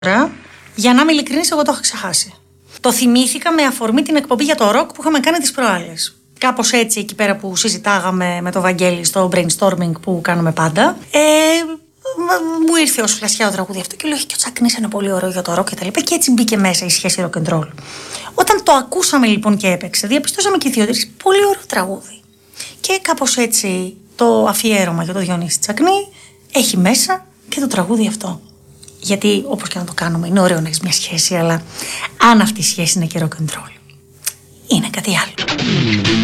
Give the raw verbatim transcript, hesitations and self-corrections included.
Για να είμαι ειλικρινής, εγώ το έχω ξεχάσει. Το θυμήθηκα με αφορμή την εκπομπή για το ροκ που είχαμε κάνει τις προάλλες. Κάπως έτσι, εκεί πέρα που συζητάγαμε με το Βαγγέλη στο brainstorming που κάνουμε πάντα. Ε, μου ήρθε ως φλασιά το τραγούδι αυτό και λέω: και ο Τσακνής είναι πολύ ωραίο για το ροκ και τα λοιπά. Και έτσι μπήκε μέσα η σχέση rock and roll. Όταν το ακούσαμε λοιπόν και έπαιξε, διαπιστώσαμε και οι δύο ότι πολύ ωραίο τραγούδι. Και κάπως έτσι το αφιέρωμα για το Διονύση Τσακνή έχει μέσα και το τραγούδι αυτό. Γιατί όπως και να το κάνουμε, είναι ωραίο να έχεις μια σχέση, αλλά αν αυτή η σχέση είναι και rock and roll, είναι κάτι άλλο.